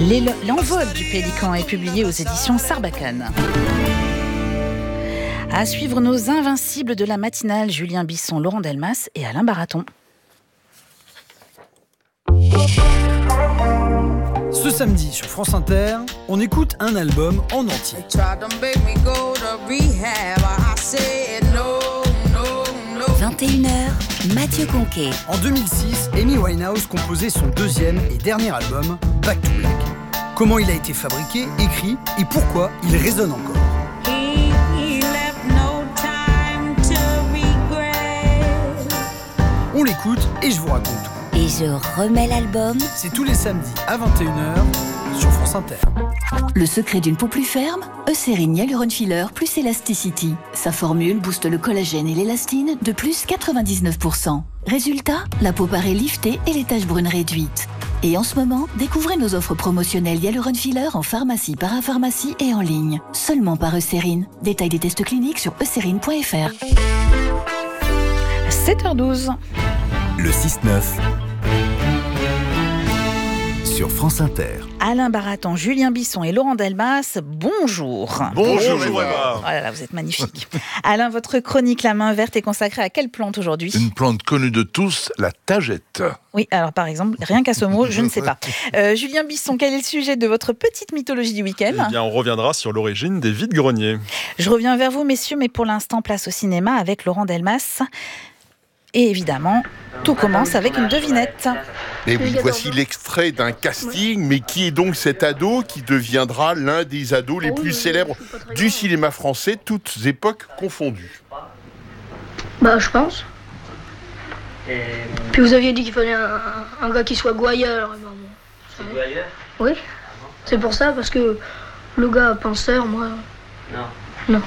L'envol du pélican est publié aux éditions Sarbacane. À suivre nos invincibles de la matinale, Julien Bisson, Laurent Delmas et Alain Baraton. Ce samedi sur France Inter, on écoute un album en entier. 21h, Mathieu Conquet. En 2006, Amy Winehouse composait son deuxième et dernier album, Back to Black. Comment il a été fabriqué, écrit et pourquoi il résonne encore. On l'écoute et je vous raconte tout. Et je remets l'album. C'est tous les samedis à 21h sur France Inter. Le secret d'une peau plus ferme, Eucérine Hyaluron Filler plus Elasticity. Sa formule booste le collagène et l'élastine de plus 99%. Résultat, la peau paraît liftée et les taches brunes réduites. Et en ce moment, découvrez nos offres promotionnelles Hyaluron Filler en pharmacie, parapharmacie et en ligne. Seulement par Eucérine. Détail des tests cliniques sur eucérine.fr. 7h12. Le 6-9 sur France Inter. Alain Baraton, Julien Bisson et Laurent Delmas, bonjour. Bonjour Eva. Oh là là, vous êtes magnifique. Alain, votre chronique La main verte est consacrée à quelle plante aujourd'hui ? Une plante connue de tous, la tagette. Oui, alors par exemple, rien qu'à ce mot, je ne sais pas. Julien Bisson, quel est le sujet de votre petite mythologie du week-end ? Eh bien, on reviendra sur l'origine des vide-greniers. Je reviens vers vous, messieurs, mais pour l'instant, place au cinéma avec Laurent Delmas. Et évidemment, tout commence avec une devinette. Et oui, voici l'extrait d'un casting. Mais qui est donc cet ado qui deviendra l'un des ados les plus célèbres du cinéma français, toutes époques confondues ? Bah, je pense. Puis vous aviez dit qu'il fallait un gars qui soit gouailleur. C'est gouailleur ? Oui. C'est pour ça, parce que le gars penseur, moi... Non.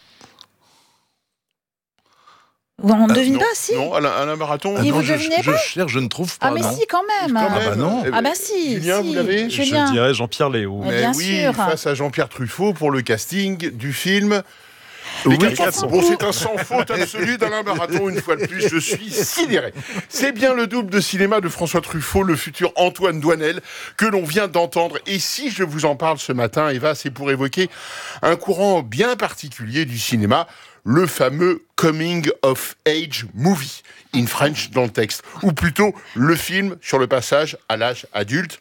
On ne devine non, pas, si. Non, Alain Baraton. Et vous devinez pas ? Je cherche, je ne trouve pas. Ah mais non. si, quand même. Quand même. bah non. Ah bah si. Julien, si. vous l'avez ? Julien. Je dirais Jean-Pierre Léaud. Mais bien oui, sûr. face à Jean-Pierre Truffaut pour le casting du film... Oui, Les 400 Bon, c'est un sans faute absolu d'Alain Baraton, une fois de plus, je suis sidéré. C'est bien le double de cinéma de François Truffaut, le futur Antoine Doinel, que l'on vient d'entendre. Et si je vous en parle ce matin, Eva, c'est pour évoquer un courant bien particulier du cinéma, le fameux Coming of Age Movie, in French dans le texte, ou plutôt le film sur le passage à l'âge adulte,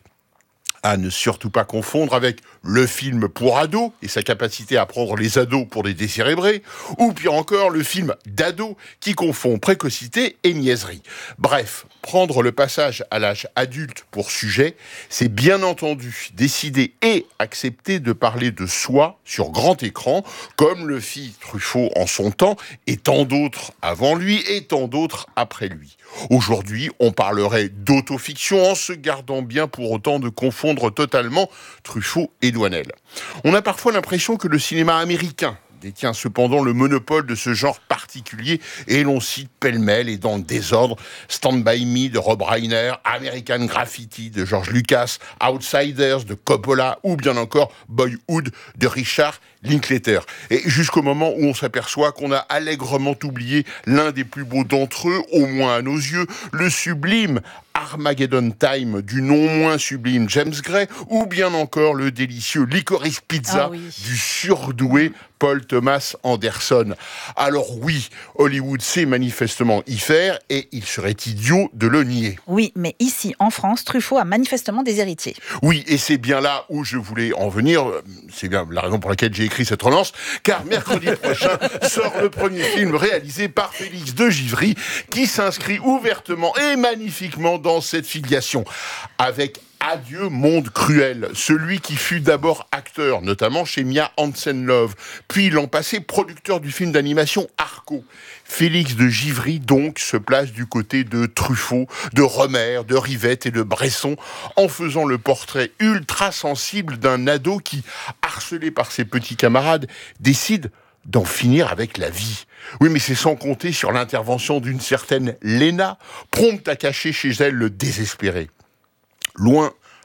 à ne surtout pas confondre avec le film pour ados et sa capacité à prendre les ados pour des décérébrés, ou pire encore le film d'ado qui confond précocité et niaiserie. Bref, prendre le passage à l'âge adulte pour sujet, c'est bien entendu décider et accepter de parler de soi sur grand écran, comme le fit Truffaut en son temps, et tant d'autres avant lui, et tant d'autres après lui. Aujourd'hui, on parlerait d'autofiction en se gardant bien pour autant de confondre totalement Truffaut et Doinel. On a parfois l'impression que le cinéma américain détient cependant le monopole de ce genre particulier et l'on cite pêle-mêle et dans le désordre Stand By Me de Rob Reiner, American Graffiti de George Lucas, Outsiders de Coppola ou bien encore Boyhood de Richard Linklater. Et jusqu'au moment où on s'aperçoit qu'on a allègrement oublié l'un des plus beaux d'entre eux, au moins à nos yeux, le sublime Armageddon Time du non moins sublime James Gray, ou bien encore le délicieux Licorice Pizza du surdoué Paul Thomas Anderson. Alors oui, Hollywood sait manifestement y faire et il serait idiot de le nier. Oui, mais ici, en France, Truffaut a manifestement des héritiers. Oui, et c'est bien là où je voulais en venir. C'est bien la raison pour laquelle j'ai écrit cette relance, car mercredi prochain sort le premier film réalisé par Félix de Givry, qui s'inscrit ouvertement et magnifiquement dans cette filiation, avec Adieu monde cruel, celui qui fut d'abord acteur, notamment chez Mia Hansen-Løve, puis l'an passé producteur du film d'animation Arco. Félix de Givry donc se place du côté de Truffaut, de Rohmer, de Rivette et de Bresson, en faisant le portrait ultra sensible d'un ado qui, harcelé par ses petits camarades, décide d'en finir avec la vie. Oui, mais c'est sans compter sur l'intervention d'une certaine Léna, prompte à cacher chez elle le désespéré. Loin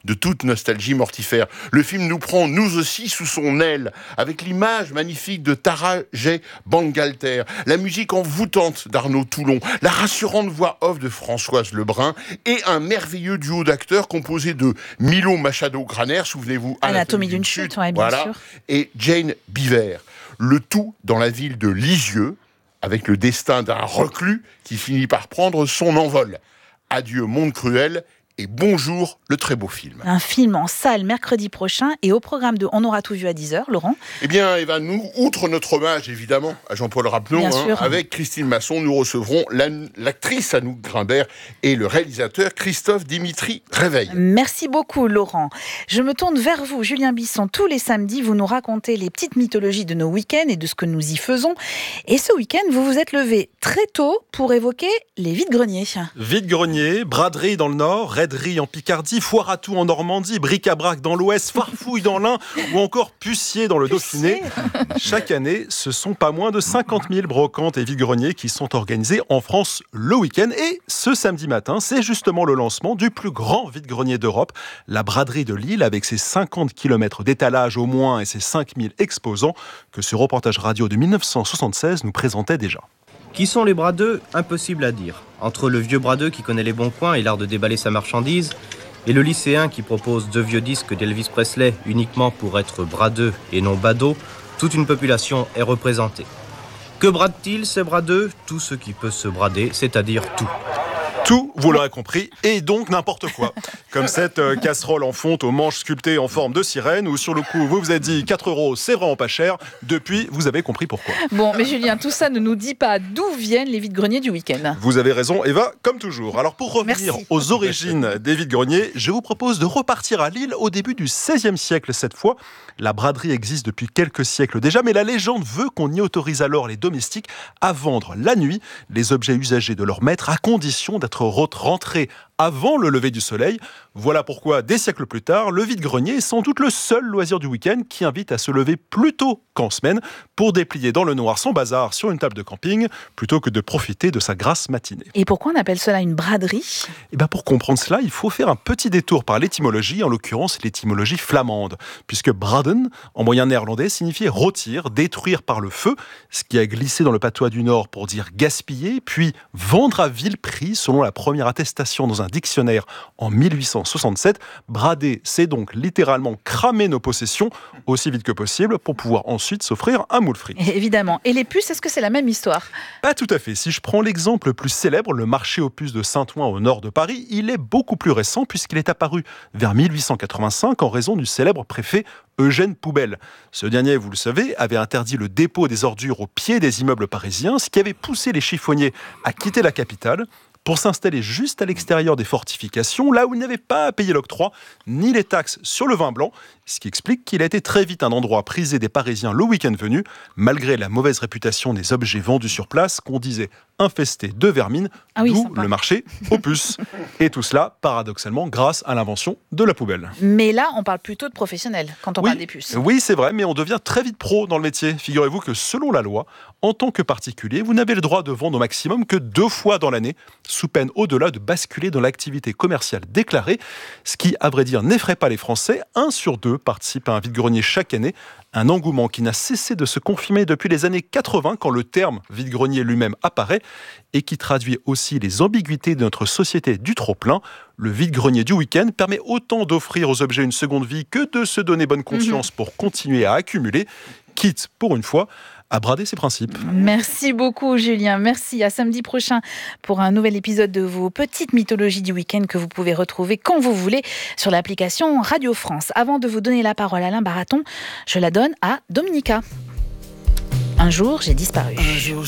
de toute nostalgie mortifère. Le film nous prend, nous aussi, sous son aile, avec l'image magnifique de Tara J. Bangalter, la musique envoûtante d'Arnaud Toulon, la rassurante voix off de Françoise Lebrun et un merveilleux duo d'acteurs composé de Milo Machado-Graner, souvenez-vous, Anatomie d'une chute, ouais, bien sûr. Et Jane Beaver. Le tout dans la ville de Lisieux, avec le destin d'un reclus qui finit par prendre son envol. Adieu monde cruel et bonjour le très beau film. Un film en salle mercredi prochain et au programme de On aura tout vu à 10h, Laurent. Eh bien, Eva, nous, outre notre hommage évidemment à Jean-Paul Rapneau, avec Christine Masson, nous recevrons l'actrice Anouk Grimbert et le réalisateur Christophe Dimitri Réveil. Merci beaucoup, Laurent. Je me tourne vers vous, Julien Bisson. Tous les samedis, vous nous racontez les petites mythologies de nos week-ends et de ce que nous y faisons. Et ce week-end, vous vous êtes levé très tôt pour évoquer les vide-greniers. Vide-grenier, braderie dans le nord, raiderie en Picardie, foire à tout en Normandie, bric-à-brac dans l'ouest, farfouille dans l'Ain ou encore Pucier dans le Dauphiné. Chaque année, ce sont pas moins de 50 000 brocantes et vide-greniers qui sont organisés en France le week-end. Et ce samedi matin, c'est justement le lancement du plus grand vide-grenier d'Europe, la braderie de Lille, avec ses 50 km d'étalage au moins et ses 5000 exposants que ce reportage radio de 1976 nous présentait déjà. Qui sont les bradeux ? Impossible à dire. Entre le vieux bradeux qui connaît les bons coins et l'art de déballer sa marchandise, et le lycéen qui propose 2 vieux disques d'Elvis Presley uniquement pour être bradeux et non badaud, toute une population est représentée. Que brade-t-il ces bradeux ? Tout ce qui peut se brader, c'est-à-dire tout. Tout, vous l'aurez compris, et donc n'importe quoi. Comme cette casserole en fonte aux manches sculptées en forme de sirène, où sur le coup, vous vous êtes dit 4 €, c'est vraiment pas cher. Depuis, vous avez compris pourquoi. Bon, mais Julien, tout ça ne nous dit pas d'où viennent les vide-greniers du week-end. Vous avez raison, Eva, comme toujours. Alors pour revenir aux origines des vide-greniers, je vous propose de repartir à Lille au début du XVIe siècle cette fois. La braderie existe depuis quelques siècles déjà, mais la légende veut qu'on y autorise alors les domestiques à vendre la nuit les objets usagés de leur maître à condition d'être rentrés avant le lever du soleil. Voilà pourquoi, des siècles plus tard, le vide-grenier est sans doute le seul loisir du week-end qui invite à se lever plus tôt qu'en semaine pour déplier dans le noir son bazar sur une table de camping plutôt que de profiter de sa grasse matinée. Et pourquoi on appelle cela une braderie ? Eh bien, pour comprendre cela, il faut faire un petit détour par l'étymologie, en l'occurrence l'étymologie flamande, puisque braden, en moyen néerlandais, signifiait rôtir, détruire par le feu, ce qui a glissé dans le patois du Nord pour dire gaspiller, puis vendre à vil prix selon la première attestation dans un dictionnaire en 1867. Brader, c'est donc littéralement cramer nos possessions aussi vite que possible pour pouvoir ensuite s'offrir un moule frites. Évidemment. Et les puces, est-ce que c'est la même histoire ? Pas tout à fait. Si je prends l'exemple le plus célèbre, le marché aux puces de Saint-Ouen au nord de Paris, il est beaucoup plus récent puisqu'il est apparu vers 1885 en raison du célèbre préfet Eugène Poubelle. Ce dernier, vous le savez, avait interdit le dépôt des ordures au pied des immeubles parisiens, ce qui avait poussé les chiffonniers à quitter la capitale pour s'installer juste à l'extérieur des fortifications, là où il n'avait pas à payer l'octroi ni les taxes sur le vin blanc, ce qui explique qu'il a été très vite un endroit prisé des Parisiens le week-end venu, malgré la mauvaise réputation des objets vendus sur place, qu'on disait infestés de vermine, d'où le marché aux puces. Et tout cela, paradoxalement, grâce à l'invention de la poubelle. Mais là, on parle plutôt de professionnels quand on parle des puces. Oui, c'est vrai, mais on devient très vite pro dans le métier. Figurez-vous que selon la loi, en tant que particulier, vous n'avez le droit de vendre au maximum que 2 fois dans l'année, sous peine au-delà de basculer dans l'activité commerciale déclarée, ce qui, à vrai dire, n'effraie pas les Français. 1 sur 2 participe à un vide-grenier chaque année, un engouement qui n'a cessé de se confirmer depuis les années 80, quand le terme vide-grenier lui-même apparaît, et qui traduit aussi les ambiguïtés de notre société du trop-plein. Le vide-grenier du week-end permet autant d'offrir aux objets une seconde vie que de se donner bonne conscience pour continuer à accumuler, quitte, pour une fois, à brader ses principes. Merci beaucoup Julien, merci. À samedi prochain pour un nouvel épisode de vos petites mythologies du week-end que vous pouvez retrouver quand vous voulez sur l'application Radio France. Avant de vous donner la parole Alain Baraton, je la donne à Dominica. Un jour, j'ai disparu.